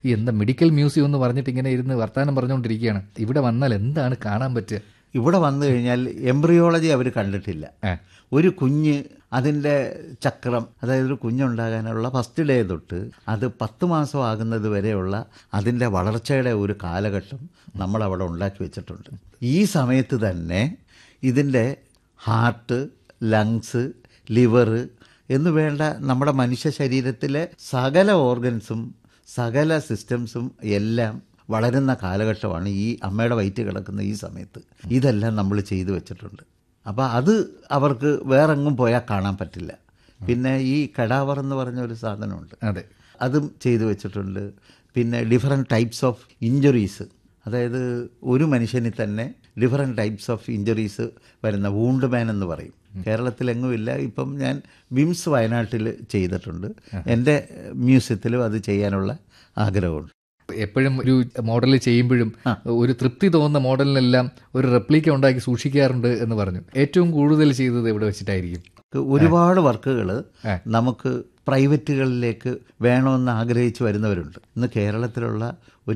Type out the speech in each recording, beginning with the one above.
എന്താ medical museum എന്ന് പറഞ്ഞിട്ട് ഇങ്ങനെ ഇരുന്ന് വർത്തമാനം പറഞ്ഞുകൊണ്ടിരിക്കുകയാണ്. ഇവിടെ വന്നാൽ എന്താണ് കാണാൻ പറ്റുക? ഇവിടെ വന്നു കഴിഞ്ഞാൽ എംബ്രിയോളജി അവർ കണ്ടിട്ടില്ല. ഒരു കുഞ്ഞ് അതിൻ്റെ ചക്രം, അതായത് ഒരു കുഞ്ഞുണ്ടാകാനുള്ള ഫസ്റ്റ് ഡേ തൊട്ട് അത് 10 മാസം ആകുന്നത് വരെയുള്ള അതിൻ്റെ വളർച്ചയുടെ ഒരു കാലഘട്ടം നമ്മളവിടെ ഉണ്ടാക്കി വെച്ചിട്ടുണ്ട്. ഈ സമയത്ത് തന്നെ ഇതിൻ്റെ ഹാർട്ട്, ലങ്സ്, ലിവർ എന്ന് വേണ്ട നമ്മുടെ മനുഷ്യ ശരീരത്തിലെ സകല ഓർഗൻസും സകല സിസ്റ്റംസും എല്ലാം വളരുന്ന കാലഘട്ടമാണ് ഈ അമ്മയുടെ വയറ്റിൽ കിടക്കുന്ന ഈ സമയത്ത്. ഇതെല്ലാം നമ്മൾ ചെയ്തു വെച്ചിട്ടുണ്ട്. അപ്പോൾ അത് അവർക്ക് വേറെങ്ങും പോയാൽ കാണാൻ പറ്റില്ല. പിന്നെ ഈ കടാവർ എന്ന് പറഞ്ഞ ഒരു സാധനമുണ്ട്, അതെ, അതും ചെയ്തു വെച്ചിട്ടുണ്ട്. പിന്നെ ഡിഫറെൻറ്റ് ടൈപ്സ് ഓഫ് ഇഞ്ചുറീസ്, അതായത് ഒരു മനുഷ്യനിൽ തന്നെ ഡിഫറെൻറ്റ് ടൈപ്സ് ഓഫ് ഇഞ്ചുറീസ് വരുന്ന വൂണ്ട് മാൻ എന്ന് പറയും. കേരളത്തിലെങ്ങുമില്ല. ഇപ്പം ഞാൻ വിംസ് വയനാട്ടിൽ ചെയ്തിട്ടുണ്ട്. എൻ്റെ മ്യൂസിയത്തിലും അത് ചെയ്യാനുള്ള ആഗ്രഹമുണ്ട്. എപ്പോഴും ഒരു മോഡൽ ചെയ്യുമ്പോഴും ഒരു തൃപ്തി തോന്നുന്ന മോഡലിനെല്ലാം ഒരു റെപ്ലിക്ക ഉണ്ടാക്കി സൂക്ഷിക്കാറുണ്ട് എന്ന് പറഞ്ഞു. ഏറ്റവും കൂടുതൽ ചെയ്തത് എവിടെ വെച്ചിട്ടായിരിക്കും? ഒരുപാട് വർക്കുകൾ നമുക്ക് പ്രൈവറ്റുകളിലേക്ക് വേണമെന്ന് ആഗ്രഹിച്ച് വരുന്നവരുണ്ട്. ഇന്ന് കേരളത്തിലുള്ള ഒരു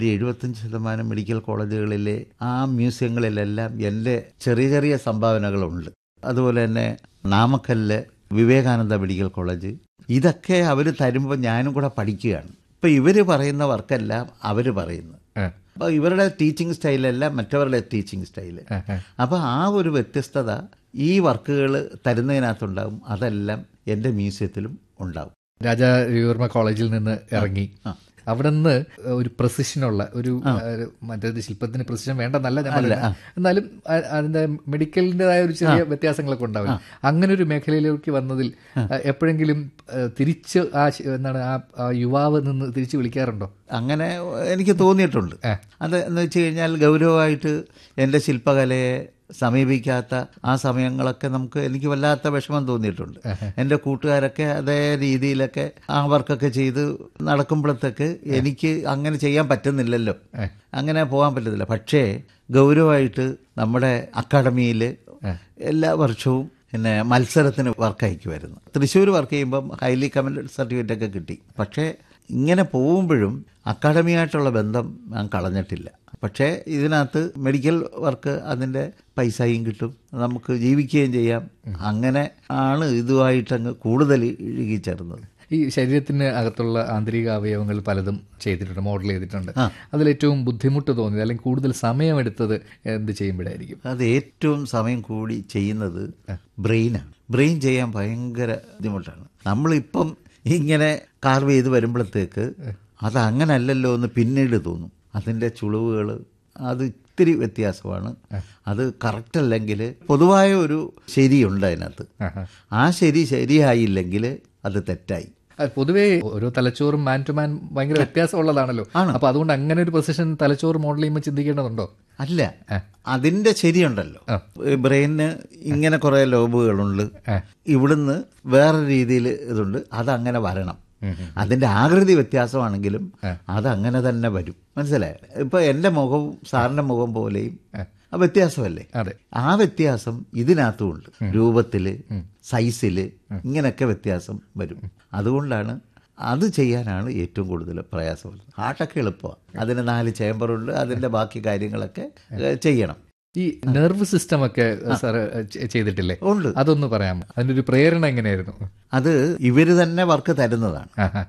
75% മെഡിക്കൽ കോളേജുകളിലെ ആ മ്യൂസിയങ്ങളിലെല്ലാം എൻ്റെ ചെറിയ ചെറിയ സംഭാവനകളുണ്ട്. അതുപോലെ തന്നെ നാമക്കലിലെ വിവേകാനന്ദ മെഡിക്കൽ കോളേജ്, ഇതൊക്കെ അവർ തരുമ്പോൾ ഞാനും കൂടെ പഠിക്കുകയാണ്. ഇപ്പോൾ ഇവർ പറയുന്ന വർക്കെല്ലാം അവർ പറയുന്നു. അപ്പോൾ ഇവരുടെ ടീച്ചിങ് സ്റ്റൈലല്ല മറ്റവരുടെ ടീച്ചിങ് സ്റ്റൈല്. അപ്പോൾ ആ ഒരു വ്യത്യസ്തത ഈ വർക്കുകൾ തരുന്നതിനകത്തുണ്ടാകും. അതെല്ലാം എൻ്റെ മ്യൂസിയത്തിലും ഉണ്ടാകും. രാജാ രവിവർമ്മ കോളേജിൽ നിന്ന് ഇറങ്ങി അവിടെ നിന്ന് ഒരു പ്രസിഷനുള്ള ഒരു മറ്റേ ശില്പത്തിന് പ്രസിഷൻ വേണ്ടെന്നല്ല ഞാൻ പറയുന്നത്, എന്നാലും അതിൻ്റെ മെഡിക്കലിൻ്റെതായ ഒരു ചെറിയ വ്യത്യാസങ്ങളൊക്കെ ഉണ്ടാവില്ല. അങ്ങനെ ഒരു മേഖലയിലേക്ക് വന്നതിൽ എപ്പോഴെങ്കിലും തിരിച്ച് എന്താണ് ആ യുവാവ് നിന്ന് തിരിച്ച് വിളിക്കാറുണ്ടോ? അങ്ങനെ എനിക്ക് തോന്നിയിട്ടുണ്ട്. അത് എന്ന് വെച്ച് കഴിഞ്ഞാൽ ഗൗരവമായിട്ട് എൻ്റെ ശില്പകലയെ സമീപിക്കാത്ത ആ സമയങ്ങളൊക്കെ എനിക്ക് വല്ലാത്ത വിഷമം തോന്നിയിട്ടുണ്ട്. എൻ്റെ കൂട്ടുകാരൊക്കെ അതേ രീതിയിലൊക്കെ ആ വർക്കൊക്കെ ചെയ്ത് നടക്കുമ്പോഴത്തേക്ക് എനിക്ക് അങ്ങനെ ചെയ്യാൻ പറ്റുന്നില്ലല്ലോ, അങ്ങനെ പോകാൻ പറ്റത്തില്ല. പക്ഷേ ഗൗരവമായിട്ട് നമ്മുടെ അക്കാഡമിയിൽ എല്ലാ വർഷവും പിന്നെ മത്സരത്തിന് വർക്ക് അയക്കുമായിരുന്നു. തൃശ്ശൂർ വർക്ക് ചെയ്യുമ്പം ഹൈലി കമൻഡ് സർട്ടിഫിക്കറ്റൊക്കെ കിട്ടി. പക്ഷേ ഇങ്ങനെ പോകുമ്പോഴും അക്കാഡമിയായിട്ടുള്ള ബന്ധം ഞാൻ കളഞ്ഞിട്ടില്ല. പക്ഷേ ഇതിനകത്ത് മെഡിക്കൽ വർക്ക് അതിൻ്റെ പൈസയും കിട്ടും, നമുക്ക് ജീവിക്കുകയും ചെയ്യാം. അങ്ങനെ ആണ് ഇതുമായിട്ടങ്ങ് കൂടുതൽ ഇഴുകിച്ചേർന്നത്. ഈ ശരീരത്തിന് അകത്തുള്ള ആന്തരിക അവയവങ്ങൾ പലതും ചെയ്തിട്ടുണ്ട്, മോഡൽ ചെയ്തിട്ടുണ്ട്. അതിലേറ്റവും ബുദ്ധിമുട്ട് തോന്നിയത് അല്ലെങ്കിൽ കൂടുതൽ സമയമെടുത്തത് എന്ത് ചെയ്യുമ്പോഴായിരിക്കും? അത് ഏറ്റവും സമയം കൂടി ചെയ്യുന്നത് ബ്രെയിനാണ്. ബ്രെയിൻ ചെയ്യാൻ ഭയങ്കര ബുദ്ധിമുട്ടാണ്. നമ്മളിപ്പം ഇങ്ങനെ കാർവ് ചെയ്ത് വരുമ്പോഴത്തേക്ക് അത് അങ്ങനല്ലല്ലോ എന്ന് പിന്നീട് തോന്നും. അതിൻ്റെ ചുളിവുകൾ അത് ഇത്തിരി വ്യത്യാസമാണ്. അത് കറക്റ്റ് അല്ലെങ്കിൽ പൊതുവായ ഒരു ശരിയുണ്ട് അതിനകത്ത്. ആ ശരിയായില്ലെങ്കിൽ അത് തെറ്റായി. പൊതുവേ ഓരോ തലച്ചോറും മാൻ ടു മാൻ ഭയങ്കര വ്യത്യാസമുള്ളതാണല്ലോ. അപ്പോൾ അതുകൊണ്ട് അങ്ങനെ ഒരു പൊസിഷൻ തലച്ചോറ് മോഡൽ ചെയ്യുമ്പോൾ ചിന്തിക്കേണ്ടതുണ്ടോ? അല്ല, അതിൻ്റെ ശരിയുണ്ടല്ലോ. ബ്രെയിനിന് ഇങ്ങനെ കുറേ ലോബുകളുണ്ട്, ഇവിടുന്ന് വേറെ രീതിയിൽ ഇതുണ്ട്. അതങ്ങനെ വരണം. അതിൻ്റെ ആകൃതി വ്യത്യാസമാണെങ്കിലും അതങ്ങനെ തന്നെ വരും. മനസ്സിലായോ? ഇപ്പം എൻ്റെ മുഖവും സാറിൻ്റെ മുഖം പോലെയും വ്യത്യാസമല്ലേ? ആ വ്യത്യാസം ഇതിനകത്തുമുണ്ട്. രൂപത്തിൽ, സൈസിൽ, ഇങ്ങനെയൊക്കെ വ്യത്യാസം വരും. അതുകൊണ്ടാണ് അത് ചെയ്യാനാണ് ഏറ്റവും കൂടുതൽ പ്രയാസമുള്ളത്. ഹാർട്ടൊക്കെ എളുപ്പമാണ്, അതിന് 4 ചേമ്പറുണ്ട്, അതിൻ്റെ ബാക്കി കാര്യങ്ങളൊക്കെ ചെയ്യണം. ഈ നെർവ് സിസ്റ്റം ഒക്കെ സാർ ചെയ്തിട്ടില്ലേ? ഉണ്ട്. അതൊന്ന് പറയാമോ? അതിൻ്റെ ഒരു പ്രേരണ എങ്ങനെയായിരുന്നു? അത് ഇവർ തന്നെ വർക്ക് തരുന്നതാണ്.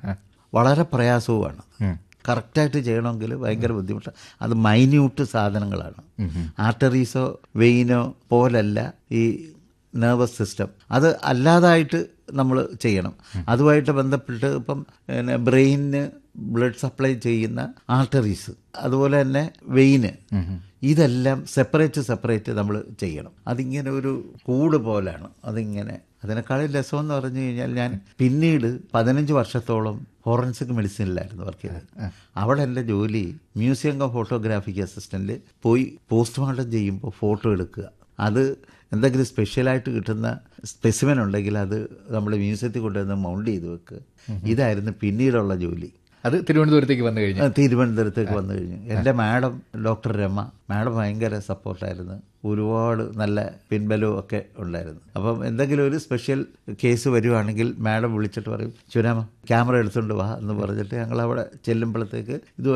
വളരെ പ്രയാസവുമാണ്. കറക്റ്റായിട്ട് ചെയ്യണമെങ്കിൽ ഭയങ്കര ബുദ്ധിമുട്ടാണ്. അത് മൈന്യൂട്ട് സാധനങ്ങളാണ്. ആർട്ടറീസോ വെയിനോ പോലല്ല ഈ നെർവസ് സിസ്റ്റം. അത് അല്ലാതായിട്ട് നമ്മൾ ചെയ്യണം. അതുമായിട്ട് ബന്ധപ്പെട്ട് ഇപ്പം ബ്രെയിനിന് ബ്ലഡ് സപ്ലൈ ചെയ്യുന്ന ആർട്ടറീസ്, അതുപോലെ തന്നെ വെയിന്, ഇതെല്ലാം സെപ്പറേറ്റ് നമ്മൾ ചെയ്യണം. അതിങ്ങനെ ഒരു കൂട് പോലാണ്. അതിങ്ങനെ അതിനേക്കാളും രസമെന്ന് പറഞ്ഞു കഴിഞ്ഞാൽ ഞാൻ പിന്നീട് 15 വർഷത്തോളം ഫോറൻസിക് മെഡിസിനിലായിരുന്നു വർക്ക് ചെയ്തത്. അവിടെ എൻ്റെ ജോലി മ്യൂസിയം കം ഫോട്ടോഗ്രാഫിക് അസിസ്റ്റൻ്റ് പോയി പോസ്റ്റ്മോർട്ടം ചെയ്യുമ്പോൾ ഫോട്ടോ എടുക്കുക. അത് എന്തെങ്കിലും സ്പെഷ്യലായിട്ട് കിട്ടുന്ന സ്പെസിമെൻ ഉണ്ടെങ്കിൽ അത് നമ്മൾ മ്യൂസിയത്തിൽ കൊണ്ടുവന്ന് മൗണ്ട് ചെയ്ത് വെക്കുക. ഇതായിരുന്നു പിന്നീടുള്ള ജോലി. അത് തിരുവനന്തപുരത്തേക്ക് വന്നു കഴിഞ്ഞു. തിരുവനന്തപുരത്തേക്ക് വന്നു കഴിഞ്ഞു. എൻ്റെ മാഡം ഡോക്ടർ രമ, മാഡം ഭയങ്കര സപ്പോർട്ടായിരുന്നു. ഒരുപാട് നല്ല പിൻബലവും ഒക്കെ ഉണ്ടായിരുന്നു. അപ്പം എന്തെങ്കിലും ഒരു സ്പെഷ്യൽ കേസ് വരുവാണെങ്കിൽ മാഡം വിളിച്ചിട്ട് പറയും, ശിവരാമ ക്യാമറ എടുത്തുകൊണ്ട് വാ എന്ന് പറഞ്ഞിട്ട് ഞങ്ങളവിടെ ചെല്ലുമ്പോഴത്തേക്ക് ഇത്